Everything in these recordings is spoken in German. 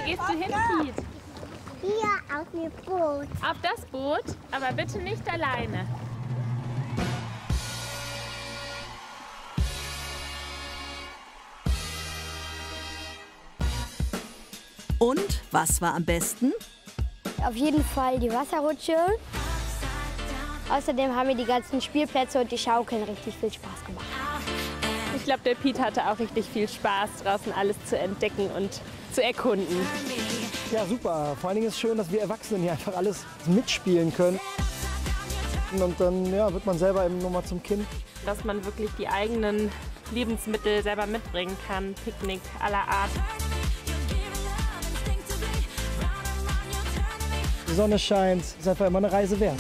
gehst du hin, Piet? Hier auf dem Boot. Auf das Boot, aber bitte nicht alleine. Und was war am besten? Auf jeden Fall die Wasserrutsche. Außerdem haben mir die ganzen Spielplätze und die Schaukeln richtig viel Spaß gemacht. Ich glaube, der Piet hatte auch richtig viel Spaß, draußen alles zu entdecken und zu erkunden. Ja, super. Vor allen Dingen ist es schön, dass wir Erwachsenen hier einfach alles mitspielen können. Und dann ja, wird man selber eben nochmal zum Kind. Dass man wirklich die eigenen Lebensmittel selber mitbringen kann, Picknick aller Art. Die Sonne scheint, ist einfach immer eine Reise wert.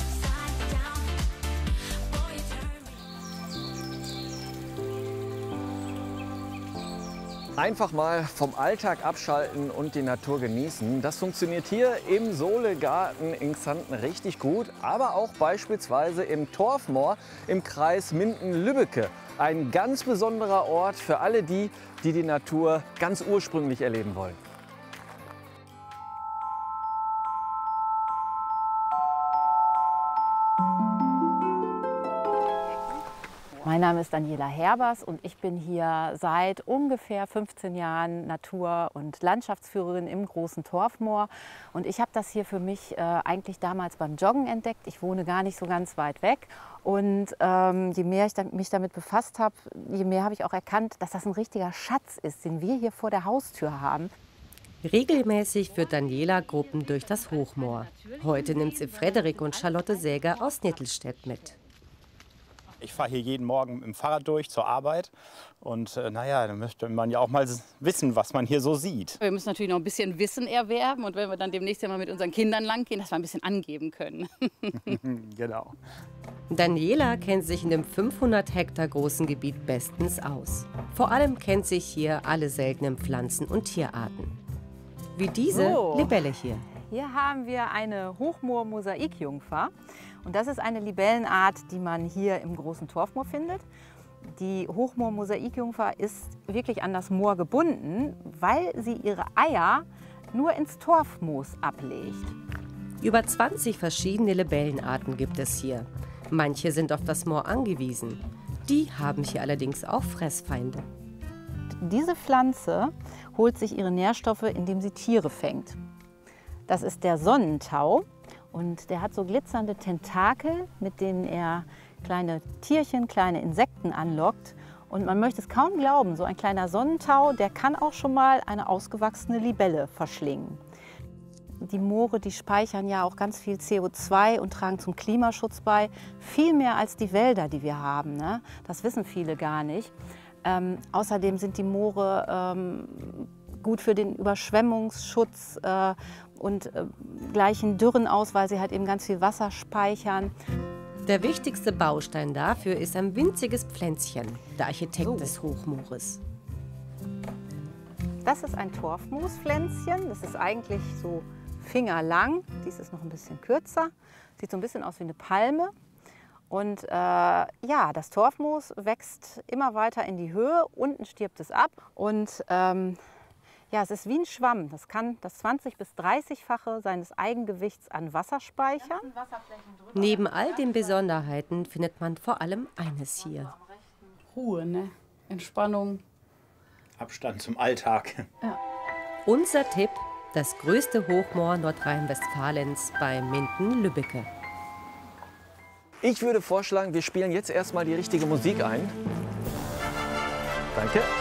Einfach mal vom Alltag abschalten und die Natur genießen. Das funktioniert hier im Sohle-Garten in Xanten richtig gut, aber auch beispielsweise im Torfmoor im Kreis Minden-Lübbecke. Ein ganz besonderer Ort für alle die, die die Natur ganz ursprünglich erleben wollen. Mein Name ist Daniela Herbers und ich bin hier seit ungefähr 15 Jahren Natur- und Landschaftsführerin im Großen Torfmoor. Und ich habe das hier für mich eigentlich damals beim Joggen entdeckt. Ich wohne gar nicht so ganz weit weg. Und je mehr ich mich damit befasst habe, je mehr habe ich auch erkannt, dass das ein richtiger Schatz ist, den wir hier vor der Haustür haben. Regelmäßig führt Daniela Gruppen durch das Hochmoor. Heute nimmt sie Frederik und Charlotte Säger aus Nittelstedt mit. Ich fahre hier jeden Morgen mit dem Fahrrad durch zur Arbeit und naja, dann möchte man ja auch mal wissen, was man hier so sieht. Wir müssen natürlich noch ein bisschen Wissen erwerben und wenn wir dann demnächst ja mal mit unseren Kindern lang gehen, dass wir ein bisschen angeben können. Genau. Daniela kennt sich in dem 500 Hektar großen Gebiet bestens aus. Vor allem kennt sie hier alle seltenen Pflanzen und Tierarten. Wie diese Libelle hier. Hier haben wir eine Hochmoor-Mosaikjungfer. Und das ist eine Libellenart, die man hier im Großen Torfmoor findet. Die Hochmoor-Mosaikjungfer ist wirklich an das Moor gebunden, weil sie ihre Eier nur ins Torfmoos ablegt. Über 20 verschiedene Libellenarten gibt es hier. Manche sind auf das Moor angewiesen. Die haben hier allerdings auch Fressfeinde. Diese Pflanze holt sich ihre Nährstoffe, indem sie Tiere fängt. Das ist der Sonnentau. Und der hat so glitzernde Tentakel, mit denen er kleine Tierchen, kleine Insekten anlockt. Und man möchte es kaum glauben, so ein kleiner Sonnentau, der kann auch schon mal eine ausgewachsene Libelle verschlingen. Die Moore, die speichern ja auch ganz viel CO2 und tragen zum Klimaschutz bei. Viel mehr als die Wälder, die wir haben, ne? Das wissen viele gar nicht. Außerdem sind die Moore gut für den Überschwemmungsschutz und gleichen Dürren aus, weil sie halt eben ganz viel Wasser speichern. Der wichtigste Baustein dafür ist ein winziges Pflänzchen, der Architekt des Hochmoores. Das ist ein Torfmoospflänzchen. Das ist eigentlich so fingerlang. Dies ist noch ein bisschen kürzer. Sieht so ein bisschen aus wie eine Palme. Und ja, das Torfmoos wächst immer weiter in die Höhe. Unten stirbt es ab. Und ja, es ist wie ein Schwamm. Das kann das 20- bis 30-fache seines Eigengewichts an Wasser speichern. Neben all den Besonderheiten findet man vor allem eines hier. Ruhe, ne? Entspannung. Abstand zum Alltag. Ja. Unser Tipp: das größte Hochmoor Nordrhein-Westfalens bei Minden-Lübbecke. Ich würde vorschlagen, wir spielen jetzt erstmal die richtige Musik ein. Danke.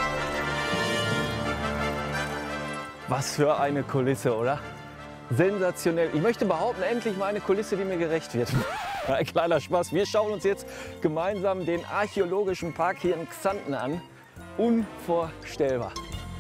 Was für eine Kulisse, oder? Sensationell. Ich möchte behaupten, endlich mal eine Kulisse, die mir gerecht wird. Ein kleiner Spaß. Wir schauen uns jetzt gemeinsam den archäologischen Park hier in Xanten an. Unvorstellbar.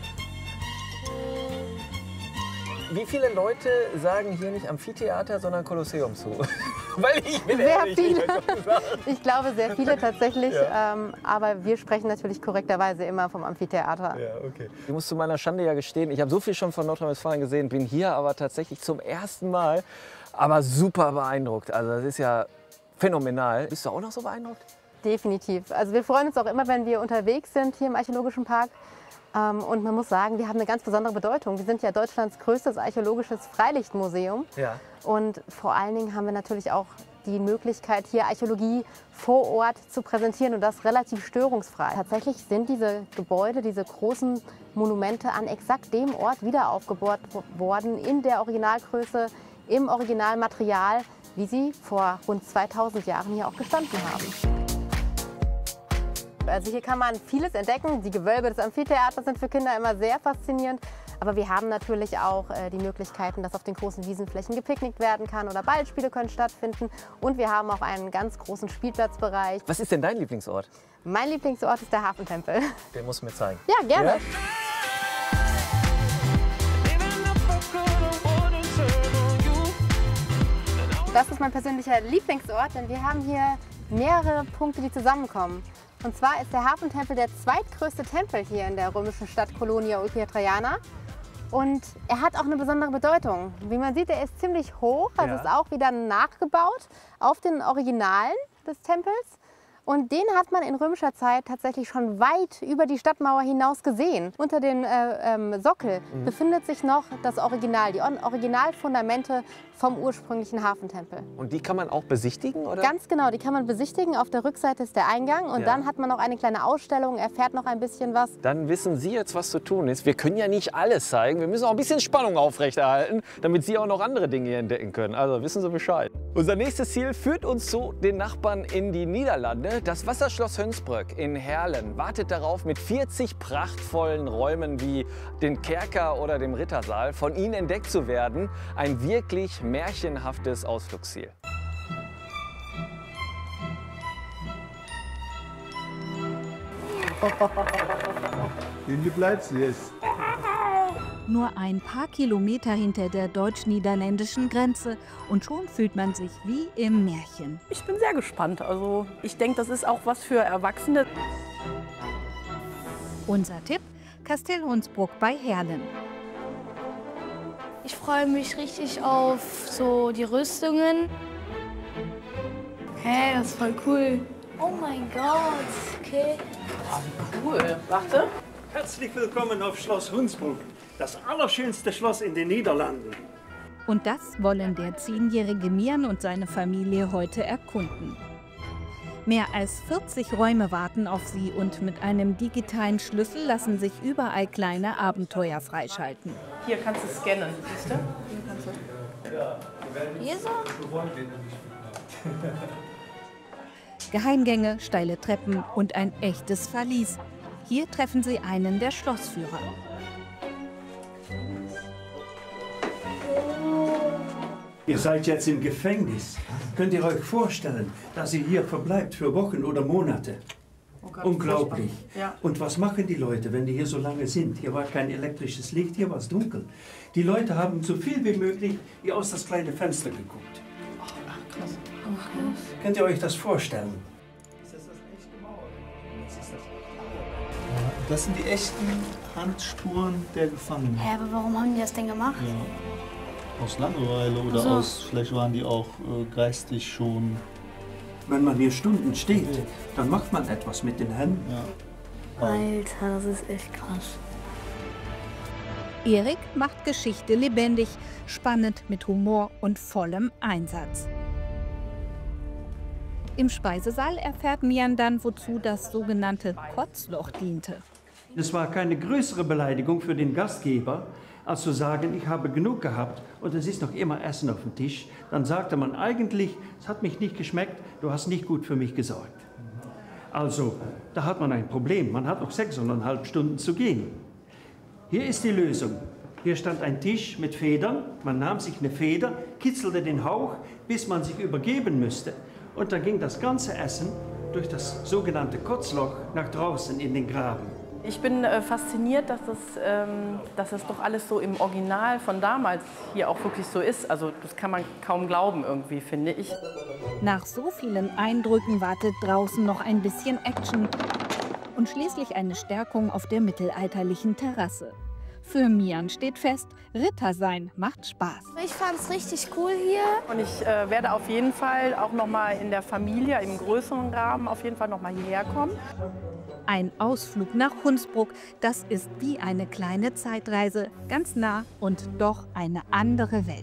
Wie viele Leute sagen hier nicht Amphitheater, sondern Kolosseum zu? Weil ich bin sehr ehrlich, viele. Ich glaube, sehr viele tatsächlich. Ja. Aber wir sprechen natürlich korrekterweise immer vom Amphitheater. Ja, okay. Ich muss zu meiner Schande ja gestehen, ich habe so viel schon von Nordrhein-Westfalen gesehen, bin hier aber tatsächlich zum ersten Mal, aber super beeindruckt. Also das ist ja phänomenal. Bist du auch noch so beeindruckt? Definitiv. Also wir freuen uns auch immer, wenn wir unterwegs sind hier im Archäologischen Park, Und man muss sagen, wir haben eine ganz besondere Bedeutung. Wir sind ja Deutschlands größtes archäologisches Freilichtmuseum. Ja. Und vor allen Dingen haben wir natürlich auch die Möglichkeit, hier Archäologie vor Ort zu präsentieren und das relativ störungsfrei. Tatsächlich sind diese Gebäude, diese großen Monumente an exakt dem Ort wieder aufgebaut worden, in der Originalgröße, im Originalmaterial, wie sie vor rund 2000 Jahren hier auch gestanden haben. Also hier kann man vieles entdecken. Die Gewölbe des Amphitheaters sind für Kinder immer sehr faszinierend. Aber wir haben natürlich auch die Möglichkeiten, dass auf den großen Wiesenflächen gepicknickt werden kann oder Ballspiele können stattfinden. Und wir haben auch einen ganz großen Spielplatzbereich. Was ist denn dein Lieblingsort? Mein Lieblingsort ist der Hafentempel. Den musst du mir zeigen. Ja, gerne. Ja? Das ist mein persönlicher Lieblingsort, denn wir haben hier mehrere Punkte, die zusammenkommen. Und zwar ist der Hafentempel der zweitgrößte Tempel hier in der römischen Stadt Colonia Ulpia Traiana. Und er hat auch eine besondere Bedeutung. Wie man sieht, er ist ziemlich hoch, also ist auch wieder nachgebaut auf den Originalen des Tempels. Und den hat man in römischer Zeit tatsächlich schon weit über die Stadtmauer hinaus gesehen. Unter dem Sockel befindet sich noch das Original, die Originalfundamente vom ursprünglichen Hafentempel. Und die kann man auch besichtigen, oder? Ganz genau, die kann man besichtigen. Auf der Rückseite ist der Eingang und dann hat man noch eine kleine Ausstellung, erfährt noch ein bisschen was. Dann wissen Sie jetzt, was zu tun ist. Wir können ja nicht alles zeigen. Wir müssen auch ein bisschen Spannung aufrechterhalten, damit Sie auch noch andere Dinge hier entdecken können. Also wissen Sie Bescheid. Unser nächstes Ziel führt uns zu den Nachbarn in die Niederlande. Das Wasserschloss Hönsbrück in Heerlen wartet darauf, mit 40 prachtvollen Räumen wie den Kerker oder dem Rittersaal von Ihnen entdeckt zu werden. Ein wirklich märchenhaftes Ausflugsziel. Wie bleibst du jetzt? Nur ein paar Kilometer hinter der deutsch-niederländischen Grenze und schon fühlt man sich wie im Märchen. Ich bin sehr gespannt. Also ich denke, das ist auch was für Erwachsene. Unser Tipp: Kastell Hunsbruck bei Heerlen. Ich freue mich richtig auf so die Rüstungen. Hey, das ist voll cool. Oh mein Gott, okay. Cool. Warte. Herzlich willkommen auf Schloss Hunsbruck, das allerschönste Schloss in den Niederlanden. Und das wollen der 10-jährige Mian und seine Familie heute erkunden. Mehr als 40 Räume warten auf sie und mit einem digitalen Schlüssel lassen sich überall kleine Abenteuer freischalten. Hier kannst du scannen, siehst du? Hier kannst du. Hier so? Geheimgänge, steile Treppen und ein echtes Verlies. Hier treffen sie einen der Schlossführer. Ihr seid jetzt im Gefängnis. Könnt ihr euch vorstellen, dass ihr hier verbleibt für Wochen oder Monate? Oh Gott, unglaublich. Ja. Und was machen die Leute, wenn die hier so lange sind? Hier war kein elektrisches Licht, hier war es dunkel. Die Leute haben so viel wie möglich hier aus das kleine Fenster geguckt. Ach, krass. Könnt ihr euch das vorstellen? Das sind die echten Handspuren der Gefangenen. Hä, aber warum haben die das denn gemacht? Ja. Aus Langeweile oder so. vielleicht waren die auch geistig schon. Wenn man hier Stunden steht, dann macht man etwas mit den Händen. Ja. Alter, das ist echt krass. Erik macht Geschichte lebendig, spannend mit Humor und vollem Einsatz. Im Speisesaal erfährt Mian dann, wozu das sogenannte Kotzloch diente. Es war keine größere Beleidigung für den Gastgeber, als zu sagen, ich habe genug gehabt und es ist noch immer Essen auf dem Tisch. Dann sagte man eigentlich, es hat mich nicht geschmeckt, du hast nicht gut für mich gesorgt. Also, da hat man ein Problem. Man hat noch 6,5 Stunden zu gehen. Hier ist die Lösung. Hier stand ein Tisch mit Federn. Man nahm sich eine Feder, kitzelte den Hauch, bis man sich übergeben müsste. Und dann ging das ganze Essen durch das sogenannte Kotzloch nach draußen in den Graben. Ich bin fasziniert, dass das doch alles so im Original von damals hier auch wirklich so ist. Also das kann man kaum glauben irgendwie, finde ich. Nach so vielen Eindrücken wartet draußen noch ein bisschen Action und schließlich eine Stärkung auf der mittelalterlichen Terrasse. Für Mian steht fest, Ritter sein macht Spaß. Ich fand's richtig cool hier. Und ich werde auf jeden Fall auch noch mal in der Familie, im größeren Rahmen, auf jeden Fall noch mal hierher kommen. Ein Ausflug nach Hunsbruck, das ist wie eine kleine Zeitreise, ganz nah und doch eine andere Welt.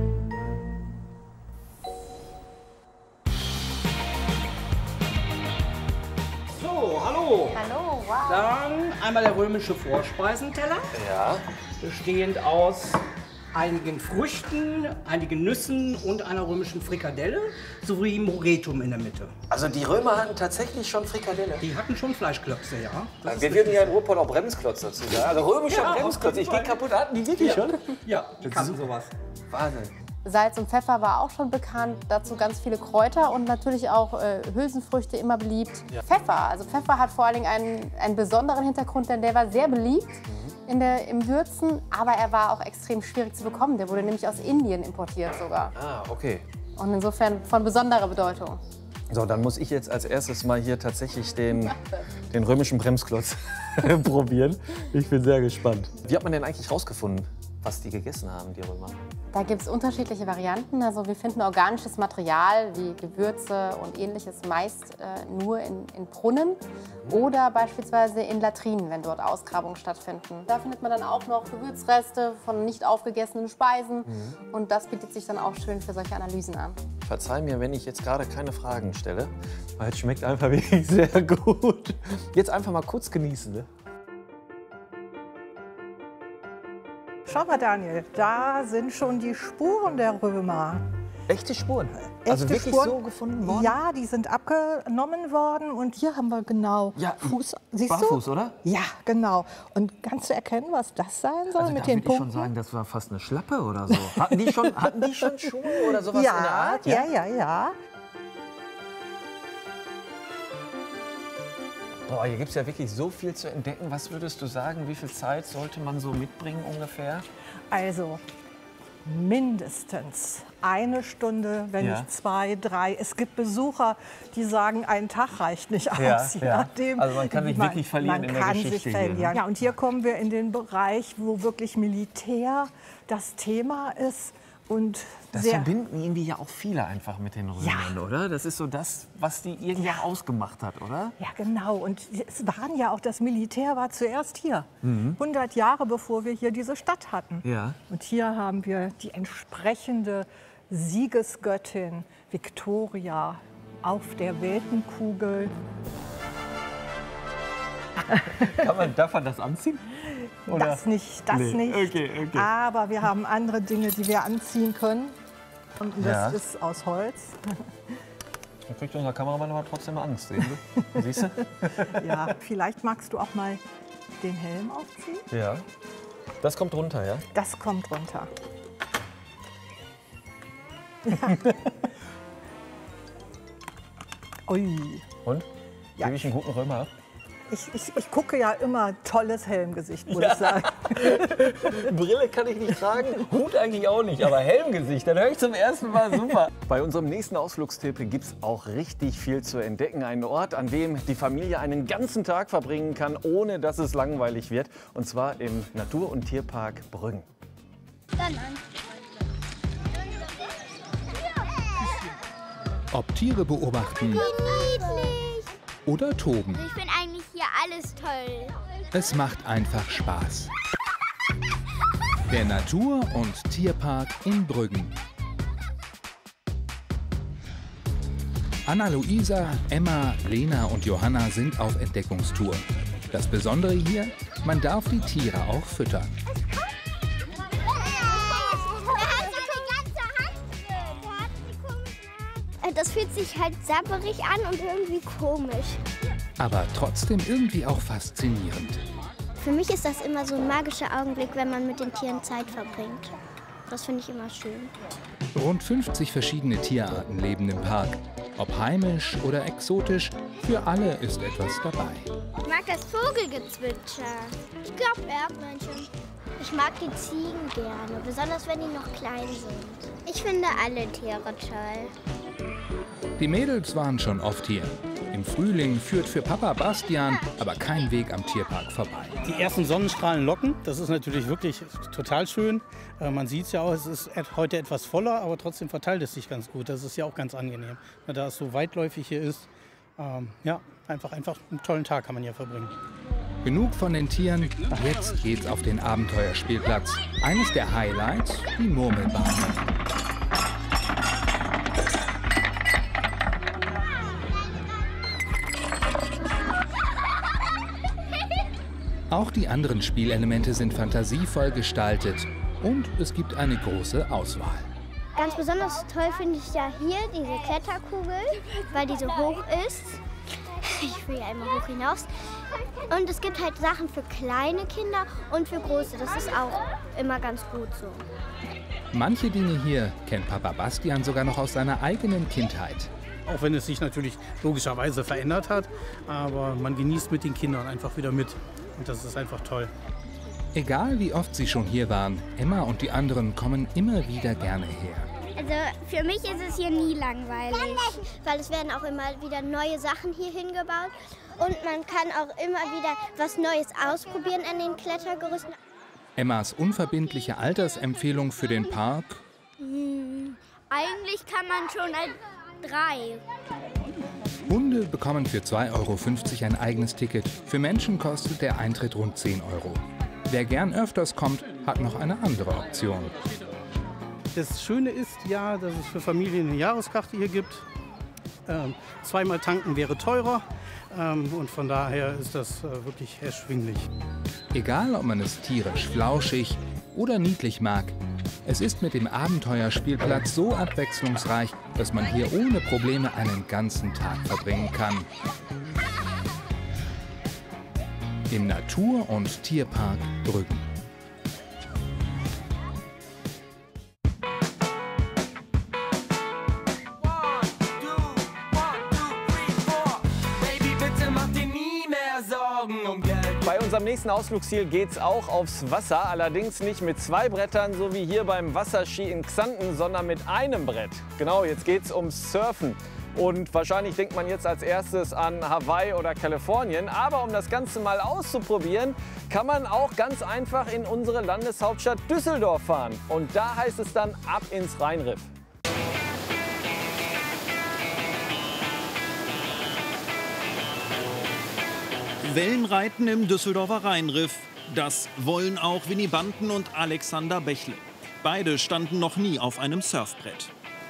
So, hallo. Hallo, wow. Dann einmal der römische Vorspeisenteller. Ja. Bestehend aus einigen Früchten, einigen Nüssen und einer römischen Frikadelle sowie Moretum in der Mitte. Also die Römer hatten tatsächlich schon Frikadelle? Die hatten schon Fleischklöpse, ja. Wir würden ja in Ruhrpott auch Bremsklotz dazu sagen. Also römischer Ja, Bremsklotz. Ich gehe kaputt. Hatten die wirklich schon? Ja, die kannten sowas. Wahnsinn. Salz und Pfeffer war auch schon bekannt, dazu ganz viele Kräuter und natürlich auch Hülsenfrüchte, immer beliebt. Ja. Pfeffer, also Pfeffer hat vor allen Dingen einen besonderen Hintergrund, denn der war sehr beliebt im Würzen, aber er war auch extrem schwierig zu bekommen. Der wurde nämlich aus Indien importiert sogar. Ah, okay. Und insofern von besonderer Bedeutung. So, dann muss ich jetzt als erstes mal hier tatsächlich den römischen Bremsklotz probieren. Ich bin sehr gespannt. Wie hat man denn eigentlich rausgefunden, was die gegessen haben, die Römer? Da gibt es unterschiedliche Varianten. Also wir finden organisches Material wie Gewürze und Ähnliches meist nur in Brunnen oder beispielsweise in Latrinen, wenn dort Ausgrabungen stattfinden. Da findet man dann auch noch Gewürzreste von nicht aufgegessenen Speisen und das bietet sich dann auch schön für solche Analysen an. Verzeih mir, wenn ich jetzt gerade keine Fragen stelle, weil es schmeckt einfach wirklich sehr gut. Jetzt einfach mal kurz genießen, ne? Schau mal, Daniel, da sind schon die Spuren der Römer. Echte Spuren? Also Echte wirklich Spuren? so gefunden worden? Ja, die sind abgenommen worden und hier haben wir genau Fuß. Siehst barfuß, du? oder? Ja, genau. Und kannst du erkennen, was das sein soll Also mit da den würde ich schon Punkten? sagen, das war fast eine Schlappe oder so. Hatten die schon Schuhe oder sowas ja, in der Art? Ja. Boah, hier gibt es ja wirklich so viel zu entdecken. Was würdest du sagen, wie viel Zeit sollte man so mitbringen ungefähr? Also mindestens 1 Stunde, wenn Ja. nicht 2, 3. Es gibt Besucher, die sagen, ein Tag reicht nicht aus. Ja, Je ja. nachdem, Also man kann sich wie wirklich verlieren in der Man kann Geschichte sich hier, verlieren. ne? Ja, und hier kommen wir in den Bereich, wo wirklich Militär das Thema ist. Und Das verbinden irgendwie ja auch viele einfach mit den Römern, oder? Das ist so das, was die irgendwie auch ausgemacht hat, oder? Ja, genau. Und es waren ja auch, das Militär war zuerst hier. Mhm. 100 Jahre bevor wir hier diese Stadt hatten. Ja. Und hier haben wir die entsprechende Siegesgöttin Victoria auf der Weltenkugel. Darf man das anziehen? Oder? Das nicht, das Nee. nicht. Okay. Aber wir haben andere Dinge, die wir anziehen können. Und das Ja. ist aus Holz. Dann kriegt unser Kameramann aber trotzdem Angst, sehen Sie? Siehst du? Ja, vielleicht magst du auch mal den Helm aufziehen. Ja. Das kommt runter, ja? Das kommt runter. Ui. Und? Ja. Gebe ich einen guten Römer ab? Ich gucke ja immer tolles Helmgesicht, muss ich sagen. Brille kann ich nicht tragen, Hut eigentlich auch nicht, aber Helmgesicht, dann höre ich zum ersten Mal super. Bei unserem nächsten Ausflugstipp gibt es auch richtig viel zu entdecken. Ein Ort, an dem die Familie einen ganzen Tag verbringen kann, ohne dass es langweilig wird. Und zwar im Natur- und Tierpark Brüggen. Ob Tiere beobachten oder toben, Ich finde eigentlich hier alles toll. es macht einfach Spaß. Der Natur- und Tierpark in Brüggen. Anna-Luisa, Emma, Lena und Johanna sind auf Entdeckungstour. Das Besondere hier, man darf die Tiere auch füttern. Das fühlt sich halt sabberig an und irgendwie komisch. Aber trotzdem irgendwie auch faszinierend. Für mich ist das immer so ein magischer Augenblick, wenn man mit den Tieren Zeit verbringt. Das finde ich immer schön. Rund 50 verschiedene Tierarten leben im Park. Ob heimisch oder exotisch, für alle ist etwas dabei. Ich mag das Vogelgezwitscher. Ich glaube Erdmännchen. Ich mag die Ziegen gerne, besonders wenn die noch klein sind. Ich finde alle Tiere toll. Die Mädels waren schon oft hier. Im Frühling führt für Papa Bastian aber kein Weg am Tierpark vorbei. Die ersten Sonnenstrahlen locken, das ist natürlich wirklich total schön. Man sieht es ja auch, es ist heute etwas voller, aber trotzdem verteilt es sich ganz gut. Das ist ja auch ganz angenehm, da es so weitläufig hier ist. Ja, einfach einen tollen Tag kann man hier verbringen. Genug von den Tieren, jetzt geht's auf den Abenteuerspielplatz. Eines der Highlights, die Murmelbahn. Auch die anderen Spielelemente sind fantasievoll gestaltet und es gibt eine große Auswahl. Ganz besonders toll finde ich ja hier diese Kletterkugel, weil die so hoch ist. Ich will ja einmal hoch hinaus. Und es gibt halt Sachen für kleine Kinder und für große. Das ist auch immer ganz gut so. Manche Dinge hier kennt Papa Bastian sogar noch aus seiner eigenen Kindheit. Auch wenn es sich natürlich logischerweise verändert hat, aber man genießt mit den Kindern einfach wieder mit. Und das ist einfach toll. Egal wie oft sie schon hier waren, Emma und die anderen kommen immer wieder gerne her. Also für mich ist es hier nie langweilig, weil es werden auch immer wieder neue Sachen hier hingebaut und man kann auch immer wieder was Neues ausprobieren an den Klettergerüsten. Emmas unverbindliche Altersempfehlung für den Park? Eigentlich kann man schon als 3. Hunde bekommen für 2,50 € ein eigenes Ticket. Für Menschen kostet der Eintritt rund 10 €. Wer gern öfters kommt, hat noch eine andere Option. Das Schöne ist ja, dass es für Familien eine Jahreskarte hier gibt. Zweimal tanken wäre teurer und von daher ist das wirklich erschwinglich. Egal, ob man es tierisch, flauschig oder niedlich mag, es ist mit dem Abenteuerspielplatz so abwechslungsreich, dass man hier ohne Probleme einen ganzen Tag verbringen kann. Im Natur- und Tierpark Brüggen. Bei unserem nächsten Ausflugsziel geht's auch aufs Wasser, allerdings nicht mit 2 Brettern, so wie hier beim Wasserski in Xanten, sondern mit einem Brett. Genau, jetzt geht's ums Surfen. Und wahrscheinlich denkt man jetzt als erstes an Hawaii oder Kalifornien. Aber um das Ganze mal auszuprobieren, kann man auch ganz einfach in unsere Landeshauptstadt Düsseldorf fahren. Und da heißt es dann ab ins Rheinriff. Wellenreiten im Düsseldorfer Rheinriff. Das wollen auch Winnie Banten und Alexander Bächle. Beide standen noch nie auf einem Surfbrett.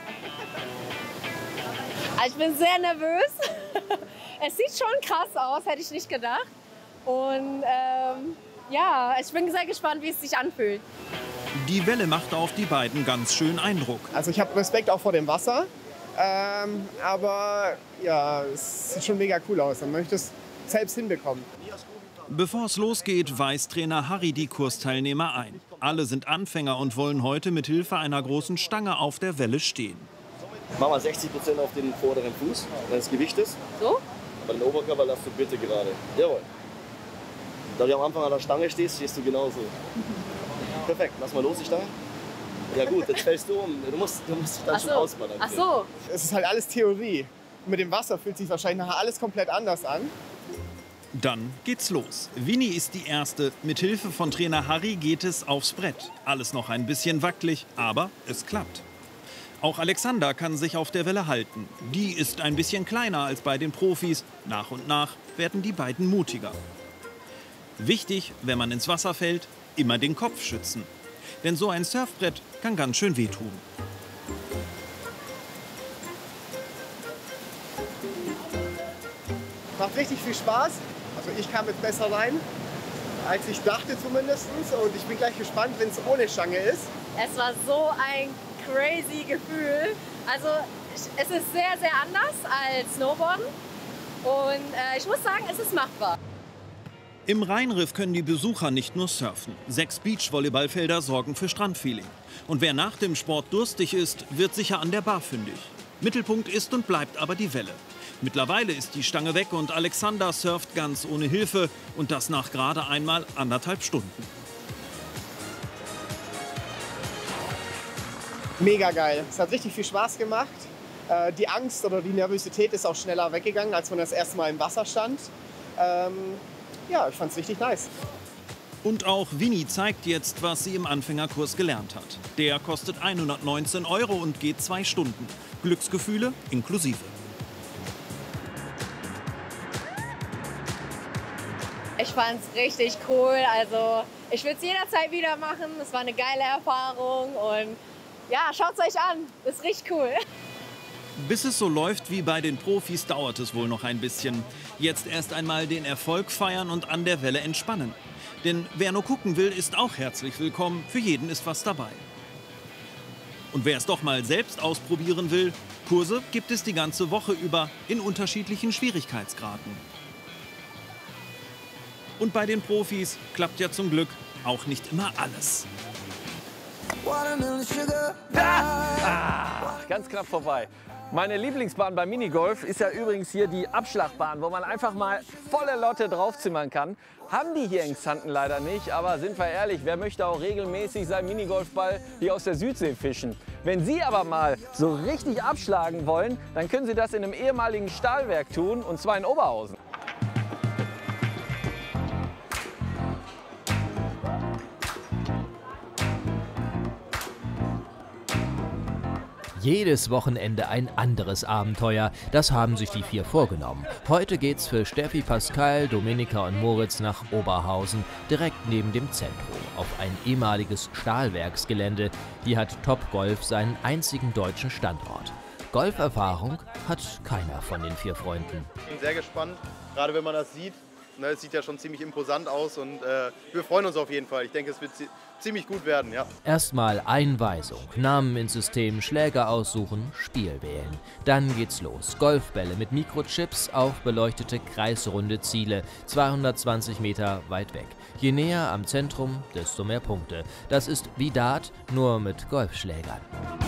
Ich bin sehr nervös. Es sieht schon krass aus, hätte ich nicht gedacht. Und ja, ich bin sehr gespannt, wie es sich anfühlt. Die Welle macht auf die beiden ganz schön Eindruck. Also ich habe Respekt auch vor dem Wasser, aber ja, es sieht schon mega cool aus. Man möchte es selbst hinbekommen. Bevor es losgeht, weist Trainer Harry die Kursteilnehmer ein. Alle sind Anfänger und wollen heute mit Hilfe einer großen Stange auf der Welle stehen. Mach mal 60% auf den vorderen Fuß, wenn das Gewicht ist. So? Aber den Oberkörper lass du bitte gerade. Jawohl. Da du am Anfang an der Stange stehst, stehst du genauso. Perfekt, lass mal los die Stange. Ja gut, jetzt fällst du um. Du musst dich dann schon ausbalancieren. Ach so. Es ist halt alles Theorie. Mit dem Wasser fühlt sich wahrscheinlich nachher alles komplett anders an. Dann geht's los. Winnie ist die Erste. Mit Hilfe von Trainer Harry geht es aufs Brett. Alles noch ein bisschen wackelig, aber es klappt. Auch Alexander kann sich auf der Welle halten. Die ist ein bisschen kleiner als bei den Profis. Nach und nach werden die beiden mutiger. Wichtig, wenn man ins Wasser fällt, immer den Kopf schützen. Denn so ein Surfbrett kann ganz schön wehtun. Macht richtig viel Spaß. Also ich kam jetzt besser rein, als ich dachte zumindest. Und ich bin gleich gespannt, wenn es ohne Stange ist. Es war so ein crazy Gefühl. Also es ist sehr, sehr anders als Snowboarden. Und ich muss sagen, es ist machbar. Im Rheinriff können die Besucher nicht nur surfen. 6 Beachvolleyballfelder sorgen für Strandfeeling. Und wer nach dem Sport durstig ist, wird sicher an der Bar fündig. Mittelpunkt ist und bleibt aber die Welle. Mittlerweile ist die Stange weg und Alexander surft ganz ohne Hilfe. Und das nach gerade einmal 1,5 Stunden. Mega geil. Es hat richtig viel Spaß gemacht. Die Angst oder die Nervosität ist auch schneller weggegangen, als man das erste Mal im Wasser stand. Ja, ich fand es richtig nice. Und auch Winnie zeigt jetzt, was sie im Anfängerkurs gelernt hat. Der kostet 119 € und geht 2 Stunden. Glücksgefühle inklusive. Ich fand es richtig cool. Also ich würde es jederzeit wieder machen. Es war eine geile Erfahrung und ja, schaut es euch an. Ist richtig cool. Bis es so läuft wie bei den Profis, dauert es wohl noch ein bisschen. Jetzt erst einmal den Erfolg feiern und an der Welle entspannen. Denn wer nur gucken will, ist auch herzlich willkommen. Für jeden ist was dabei. Und wer es doch mal selbst ausprobieren will, Kurse gibt es die ganze Woche über in unterschiedlichen Schwierigkeitsgraden. Und bei den Profis klappt ja zum Glück auch nicht immer alles. Ganz knapp vorbei. Meine Lieblingsbahn beim Minigolf ist ja übrigens hier die Abschlagbahn, wo man einfach mal volle Lotte draufzimmern kann. Haben die hier in Xanten leider nicht, aber sind wir ehrlich, wer möchte auch regelmäßig seinen Minigolfball hier aus der Südsee fischen? Wenn Sie aber mal so richtig abschlagen wollen, dann können Sie das in einem ehemaligen Stahlwerk tun, und zwar in Oberhausen. Jedes Wochenende ein anderes Abenteuer, das haben sich die 4 vorgenommen. Heute geht's für Steffi, Pascal, Dominika und Moritz nach Oberhausen, direkt neben dem Zentrum, auf ein ehemaliges Stahlwerksgelände. Hier hat Topgolf seinen einzigen deutschen Standort. Golferfahrung hat keiner von den 4 Freunden. Ich bin sehr gespannt, gerade wenn man das sieht. Es sieht ja schon ziemlich imposant aus und wir freuen uns auf jeden Fall. Ich denke, es wird ziemlich gut werden, ja. Erstmal Einweisung, Namen ins System, Schläger aussuchen, Spiel wählen. Dann geht's los. Golfbälle mit Mikrochips auf beleuchtete kreisrunde Ziele, 220 Meter weit weg. Je näher am Zentrum, desto mehr Punkte. Das ist wie Dart, nur mit Golfschlägern.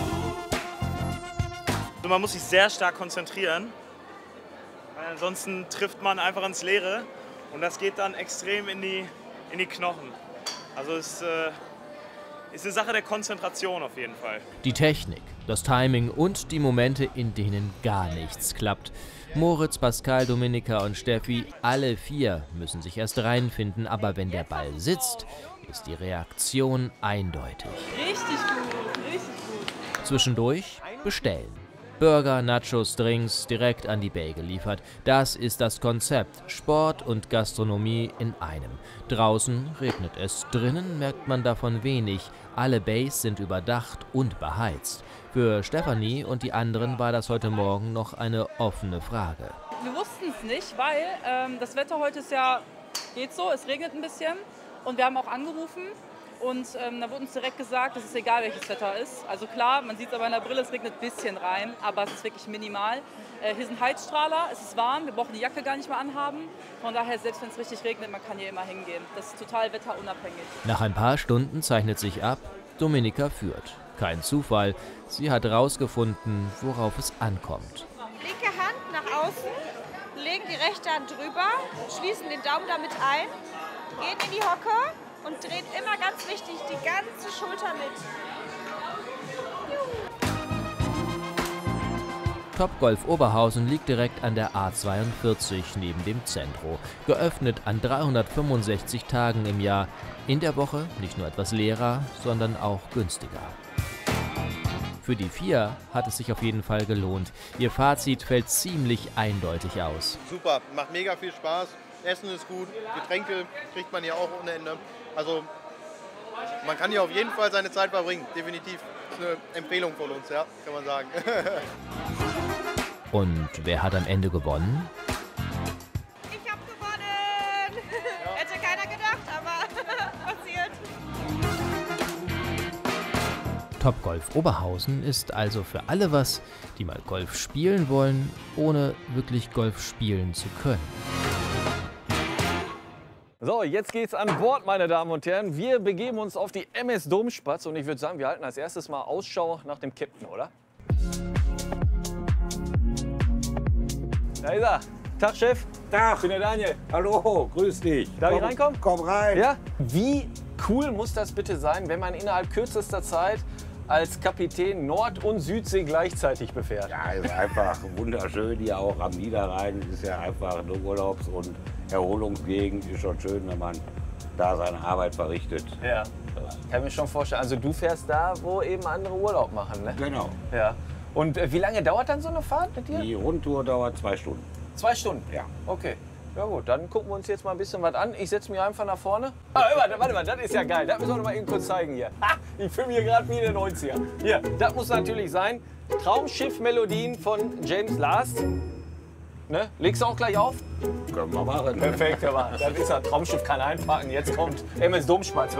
Also man muss sich sehr stark konzentrieren, weil ansonsten trifft man einfach ins Leere. Und das geht dann extrem in die Knochen. Also es ist eine Sache der Konzentration auf jeden Fall. Die Technik, das Timing und die Momente, in denen gar nichts klappt. Moritz, Pascal, Dominika und Steffi, alle 4 müssen sich erst reinfinden. Aber wenn der Ball sitzt, ist die Reaktion eindeutig. Richtig gut, richtig gut. Zwischendurch bestellen. Burger, Nachos, Drinks direkt an die Bay geliefert. Das ist das Konzept. Sport und Gastronomie in einem. Draußen regnet es, drinnen merkt man davon wenig. Alle Bays sind überdacht und beheizt. Für Stefanie und die anderen war das heute Morgen noch eine offene Frage. Wir wussten es nicht, weil das Wetter heute ist ja, geht so, es regnet ein bisschen. Und wir haben auch angerufen. Und da wurde uns direkt gesagt, es ist egal, welches Wetter ist. Also klar, man sieht es aber in der Brille, es regnet ein bisschen rein, aber es ist wirklich minimal. Hier sind Heizstrahler, es ist warm, wir brauchen die Jacke gar nicht mehr anhaben. Von daher, selbst wenn es richtig regnet, man kann hier immer hingehen. Das ist total wetterunabhängig. Nach ein paar Stunden zeichnet sich ab, Dominika führt. Kein Zufall, sie hat herausgefunden, worauf es ankommt. Linke Hand nach außen, legen die rechte Hand drüber, schließen den Daumen damit ein, gehen in die Hocke und dreht immer, ganz wichtig, die ganze Schulter mit. Topgolf Oberhausen liegt direkt an der A42 neben dem Zentro. Geöffnet an 365 Tagen im Jahr. In der Woche nicht nur etwas leerer, sondern auch günstiger. Für die 4 hat es sich auf jeden Fall gelohnt. Ihr Fazit fällt ziemlich eindeutig aus. Super, macht mega viel Spaß. Essen ist gut, Getränke kriegt man hier auch ohne Ende. Also man kann hier auf jeden Fall seine Zeit verbringen, definitiv. Das ist eine Empfehlung von uns, ja, kann man sagen. Und wer hat am Ende gewonnen? Ich habe gewonnen! Ja. Hätte keiner gedacht, aber passiert. Topgolf Oberhausen ist also für alle was, die mal Golf spielen wollen, ohne wirklich Golf spielen zu können. So, jetzt geht's an Bord, meine Damen und Herren. Wir begeben uns auf die MS Domspatz und ich würde sagen, wir halten als erstes mal Ausschau nach dem Captain, oder? Da ist er. Tag, Chef. Tag. Ich bin der Daniel. Hallo, grüß dich. Darf ich reinkommen? Komm rein. Ja? Wie cool muss das bitte sein, wenn man innerhalb kürzester Zeit als Kapitän Nord- und Südsee gleichzeitig befährt? Ja, ist einfach wunderschön hier auch am Niederrhein. Ist ja einfach eine Urlaubs- und Erholungsgegend. Ist schon schön, wenn man da seine Arbeit verrichtet. Ja, kann ich mir schon vorstellen. Also du fährst da, wo eben andere Urlaub machen, ne? Genau. Ja. Und wie lange dauert dann so eine Fahrt mit dir? Die Rundtour dauert 2 Stunden. 2 Stunden? Ja. Okay. Ja gut, dann gucken wir uns jetzt mal ein bisschen was an. Ich setze mich einfach nach vorne. Ah, warte mal, das ist ja geil. Das müssen wir noch mal eben kurz zeigen hier. Ha, ich fühle mich gerade wie in den 90er. Hier, das muss natürlich sein. Traumschiff-Melodien von James Last. Ne? Legst du auch gleich auf? Können wir machen. Perfekt, aber das ist ja Traumschiff, kann einpacken. Jetzt kommt MS Domschmatz.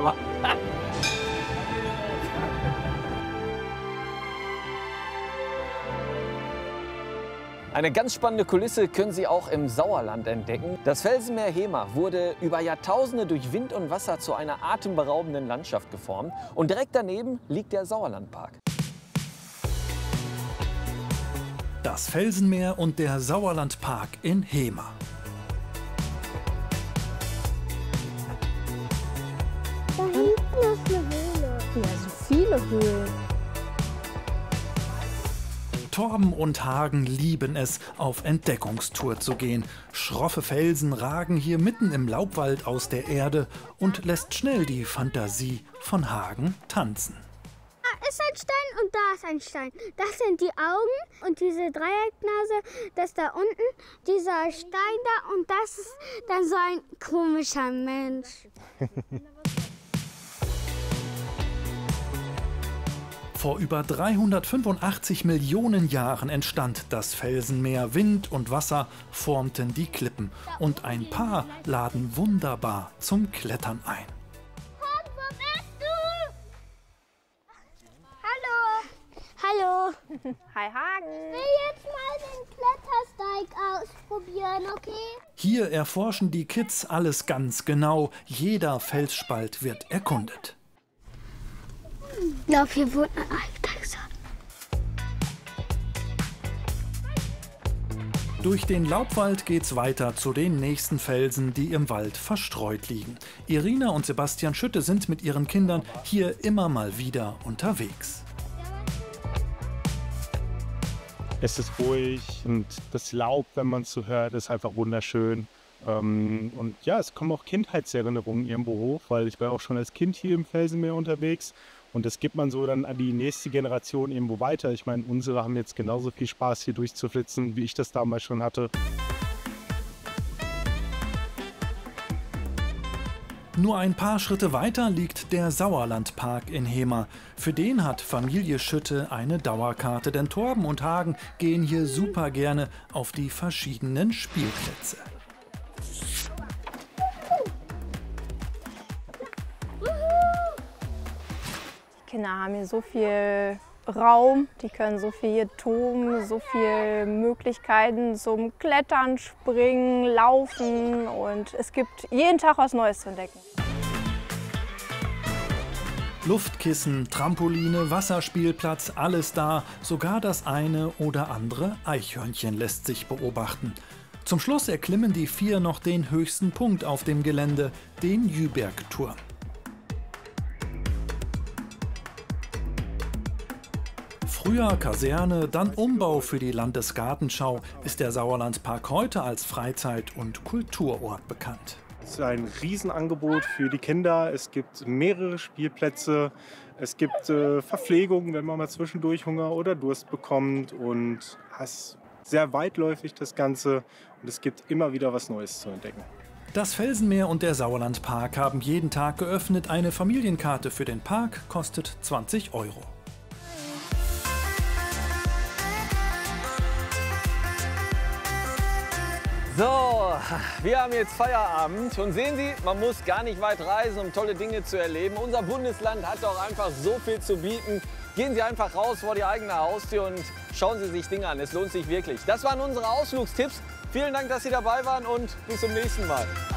Eine ganz spannende Kulisse können Sie auch im Sauerland entdecken. Das Felsenmeer Hemer wurde über Jahrtausende durch Wind und Wasser zu einer atemberaubenden Landschaft geformt. Und direkt daneben liegt der Sauerlandpark. Das Felsenmeer und der Sauerlandpark in Hemer. Da hinten ist eine Höhle. Ja, so viele Höhlen. Torben und Hagen lieben es, auf Entdeckungstour zu gehen. Schroffe Felsen ragen hier mitten im Laubwald aus der Erde und lässt schnell die Fantasie von Hagen tanzen. Da ist ein Stein und da ist ein Stein. Das sind die Augen und diese Dreiecknase, das da unten, dieser Stein da und das ist dann so ein komischer Mensch. Vor über 385 Millionen Jahren entstand das Felsenmeer. Wind und Wasser formten die Klippen und ein Paar laden wunderbar zum Klettern ein. Wo bist du? Hallo. Hallo. Hi Hagen. Ich will jetzt mal den Klettersteig ausprobieren, okay? Hier erforschen die Kids alles ganz genau. Jeder Felsspalt wird erkundet. Ich glaube, hier wohnt ein Eidechse. Durch den Laubwald geht's weiter zu den nächsten Felsen, die im Wald verstreut liegen. Irina und Sebastian Schütte sind mit ihren Kindern hier immer mal wieder unterwegs. Es ist ruhig und das Laub, wenn man es so hört, ist einfach wunderschön. Und ja, es kommen auch Kindheitserinnerungen irgendwo hoch, weil ich war auch schon als Kind hier im Felsenmeer unterwegs. Und das gibt man so dann an die nächste Generation irgendwo weiter. Ich meine, unsere haben jetzt genauso viel Spaß, hier durchzuflitzen, wie ich das damals schon hatte. Nur ein paar Schritte weiter liegt der Sauerlandpark in Hemer. Für den hat Familie Schütte eine Dauerkarte, denn Torben und Hagen gehen hier super gerne auf die verschiedenen Spielplätze. Die Kinder haben hier so viel Raum, die können so viel hier toben, so viele Möglichkeiten zum Klettern, Springen, Laufen und es gibt jeden Tag was Neues zu entdecken. Luftkissen, Trampoline, Wasserspielplatz, alles da. Sogar das eine oder andere Eichhörnchen lässt sich beobachten. Zum Schluss erklimmen die vier noch den höchsten Punkt auf dem Gelände, den Jübergturm. Früher Kaserne, dann Umbau für die Landesgartenschau, ist der Sauerlandpark heute als Freizeit- und Kulturort bekannt. Es ist ein Riesenangebot für die Kinder. Es gibt mehrere Spielplätze. Es gibt Verpflegung, wenn man mal zwischendurch Hunger oder Durst bekommt. Und es ist sehr weitläufig das Ganze. Und es gibt immer wieder was Neues zu entdecken. Das Felsenmeer und der Sauerlandpark haben jeden Tag geöffnet. Eine Familienkarte für den Park kostet 20 €. So, wir haben jetzt Feierabend und sehen Sie, man muss gar nicht weit reisen, um tolle Dinge zu erleben. Unser Bundesland hat doch einfach so viel zu bieten. Gehen Sie einfach raus vor die eigene Haustür und schauen Sie sich Dinge an. Es lohnt sich wirklich. Das waren unsere Ausflugstipps. Vielen Dank, dass Sie dabei waren und bis zum nächsten Mal.